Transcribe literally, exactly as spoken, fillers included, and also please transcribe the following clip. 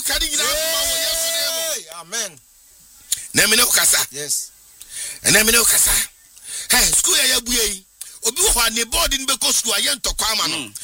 kadi nyina ma wo Yesu name. Amen. Na me ne ukasa. Yes. Na me ne ukasa. Hey, school ya yabuye yi. Obi wo ne board ni be ko school aye ntokwa ama no.